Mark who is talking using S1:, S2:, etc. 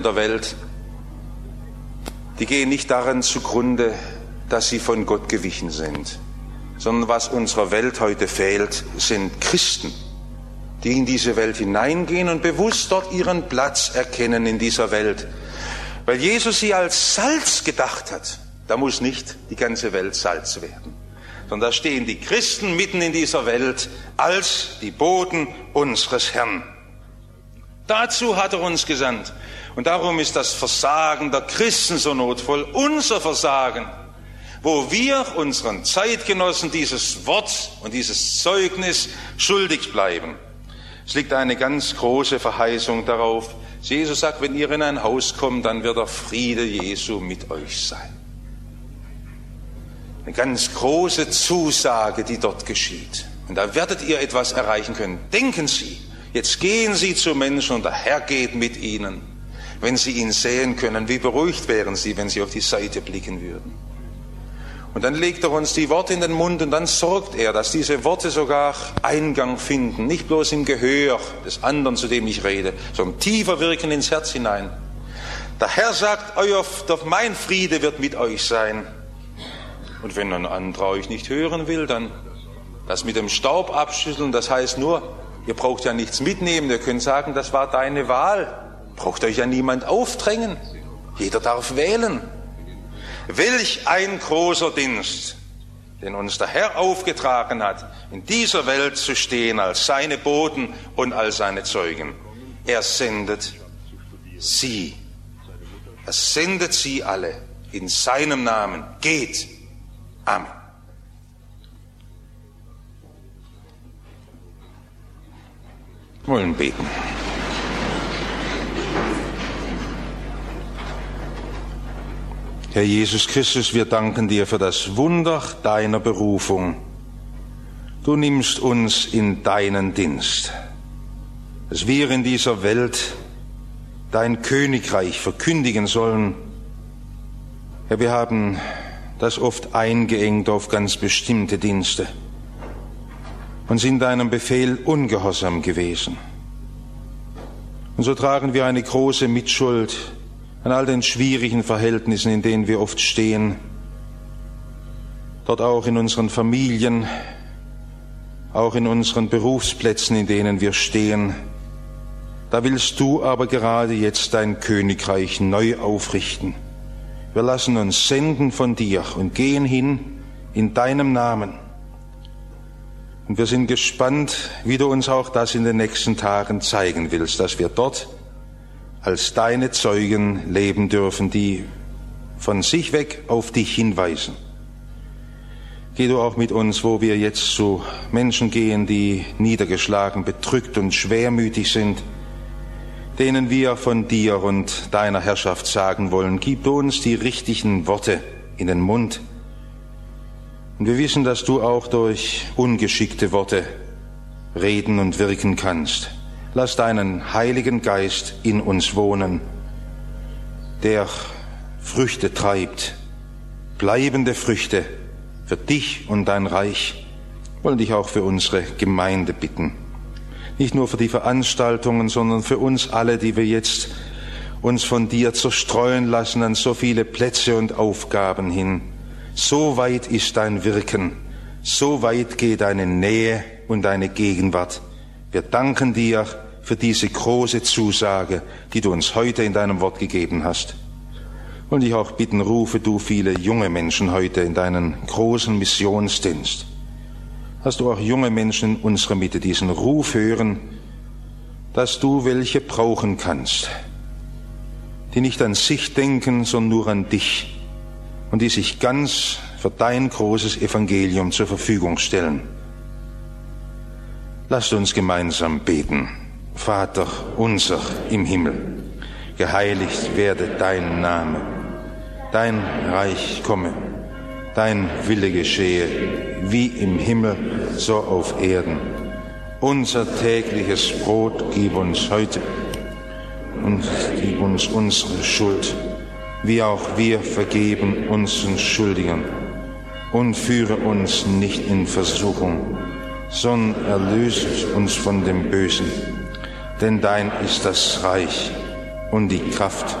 S1: der Welt, die gehen nicht daran zugrunde, dass sie von Gott gewichen sind, sondern was unserer Welt heute fehlt, sind Christen, die in diese Welt hineingehen und bewusst dort ihren Platz erkennen in dieser Welt. Weil Jesus sie als Salz gedacht hat, da muss nicht die ganze Welt Salz werden, sondern da stehen die Christen mitten in dieser Welt als die Boten unseres Herrn. Dazu hat er uns gesandt. Und darum ist das Versagen der Christen so notvoll, unser Versagen, wo wir unseren Zeitgenossen dieses Wort und dieses Zeugnis schuldig bleiben. Es liegt eine ganz große Verheißung darauf. Jesus sagt, wenn ihr in ein Haus kommt, dann wird der Friede Jesu mit euch sein. Eine ganz große Zusage, die dort geschieht. Und da werdet ihr etwas erreichen können. Denken Sie, jetzt gehen Sie zu Menschen und der Herr geht mit ihnen. Wenn Sie ihn sehen können, wie beruhigt wären Sie, wenn Sie auf die Seite blicken würden. Und dann legt er uns die Worte in den Mund und dann sorgt er, dass diese Worte sogar Eingang finden. Nicht bloß im Gehör des anderen, zu dem ich rede, sondern tiefer wirken ins Herz hinein. Der Herr sagt, mein Friede wird mit euch sein. Und wenn ein anderer euch nicht hören will, dann das mit dem Staub abschütteln. Das heißt nur, ihr braucht ja nichts mitnehmen. Ihr könnt sagen, das war deine Wahl. Braucht euch ja niemand aufdrängen. Jeder darf wählen. Welch ein großer Dienst, den uns der Herr aufgetragen hat, in dieser Welt zu stehen als seine Boten und als seine Zeugen. Er sendet sie. Er sendet sie alle in seinem Namen. Geht. Amen. Wir wollen beten. Herr Jesus Christus, wir danken dir für das Wunder deiner Berufung. Du nimmst uns in deinen Dienst, dass wir in dieser Welt dein Königreich verkündigen sollen. Herr, wir haben das oft eingeengt auf ganz bestimmte Dienste und sind deinem Befehl ungehorsam gewesen. Und so tragen wir eine große Mitschuld an all den schwierigen Verhältnissen, in denen wir oft stehen, dort auch in unseren Familien, auch in unseren Berufsplätzen, in denen wir stehen. Da willst du aber gerade jetzt dein Königreich neu aufrichten. Wir lassen uns senden von dir und gehen hin in deinem Namen. Und wir sind gespannt, wie du uns auch das in den nächsten Tagen zeigen willst, dass wir dort als deine Zeugen leben dürfen, die von sich weg auf dich hinweisen. Geh du auch mit uns, wo wir jetzt zu Menschen gehen, die niedergeschlagen, bedrückt und schwermütig sind, denen wir von dir und deiner Herrschaft sagen wollen. Gib du uns die richtigen Worte in den Mund. Und wir wissen, dass du auch durch ungeschickte Worte reden und wirken kannst. Lass deinen Heiligen Geist in uns wohnen, der Früchte treibt, bleibende Früchte für dich und dein Reich. Wir wollen dich auch für unsere Gemeinde bitten. Nicht nur für die Veranstaltungen, sondern für uns alle, die wir jetzt uns von dir zerstreuen lassen an so viele Plätze und Aufgaben hin. So weit ist dein Wirken, so weit geht deine Nähe und deine Gegenwart. Wir danken dir für diese große Zusage, die du uns heute in deinem Wort gegeben hast. Und ich auch bitten, rufe du viele junge Menschen heute in deinen großen Missionsdienst. Hast du auch junge Menschen in unserer Mitte diesen Ruf hören, dass du welche brauchen kannst, die nicht an sich denken, sondern nur an dich und die sich ganz für dein großes Evangelium zur Verfügung stellen. Lasst uns gemeinsam beten. Vater unser im Himmel, geheiligt werde dein Name, dein Reich komme, dein Wille geschehe, wie im Himmel, so auf Erden. Unser tägliches Brot gib uns heute und gib uns unsere Schuld, wie auch wir vergeben unseren Schuldigern. Und führe uns nicht in Versuchung, sondern erlöse uns von dem Bösen. Denn dein ist das Reich und die Kraft